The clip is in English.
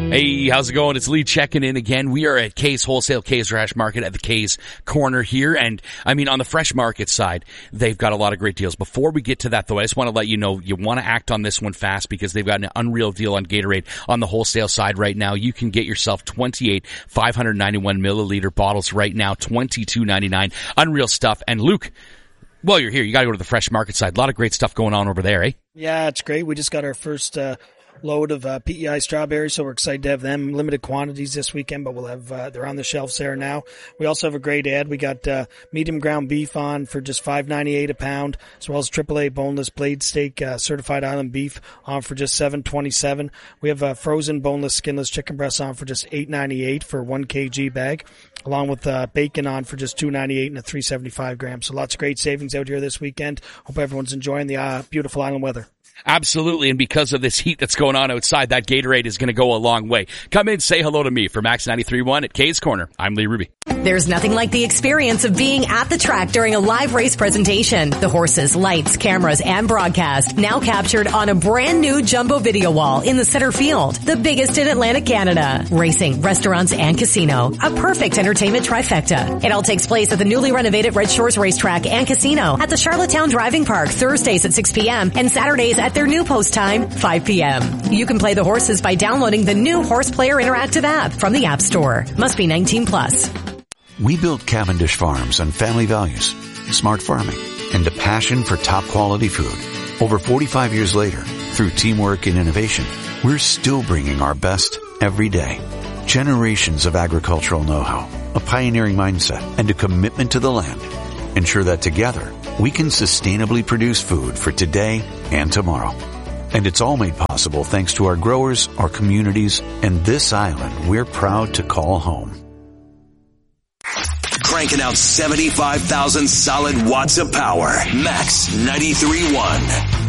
Hey, how's it going? It's Lee checking in again. We are at Kay's Wholesale, Kay's Fresh Market at the Kay's Corner here. And I mean, on the fresh market side, they've got a lot of great deals. Before we get to that though, I just want to let you know, you want to act on this one fast because they've got an unreal deal on Gatorade on the wholesale side right now. You can get yourself 28 591 milliliter bottles right now, $22.99. Unreal stuff. And Luke, while you're here, you got to go to the fresh market side. A lot of great stuff going on over there, eh? Yeah, it's great. We just got our first load of PEI strawberries, so we're excited to have them. Limited quantities this weekend, but we'll have they're on the shelves there now. We also have a great ad. We got medium ground beef on for just $5.98 a pound, as well as AAA boneless blade steak certified island beef on for just $7.27. We have frozen boneless skinless chicken breasts on for just $8.98 for 1 kg bag, along with bacon on for just $2.98 and a 375 grams. So lots of great savings out here this weekend. Hope everyone's enjoying the beautiful island weather. Absolutely, and because of this heat that's going on outside, that Gatorade is going to go a long way. Come in, say hello to me for Max 93.1 at Kay's Corner. I'm Lee Ruby. There's nothing like the experience of being at the track during a live race presentation. The horses, lights, cameras, and broadcast now captured on a brand new jumbo video wall in the center field, the biggest in Atlantic Canada. Racing, restaurants, and casino. A perfect entertainment trifecta. It all takes place at the newly renovated Red Shores Racetrack and Casino at the Charlottetown Driving Park, Thursdays at 6 p.m. and Saturdays at their new post time, 5 p.m. You can play the horses by downloading the new Horse Player Interactive app from the App Store. Must be 19 plus. We built Cavendish Farms on family values, smart farming, and a passion for top quality food. Over 45 years later, through teamwork and innovation, we're still bringing our best every day. Generations of agricultural know-how, a pioneering mindset, and a commitment to the land ensure that together we can sustainably produce food for today and tomorrow. And it's all made possible thanks to our growers, our communities, and this island we're proud to call home. Cranking out 75,000 solid watts of power. Max 93.1.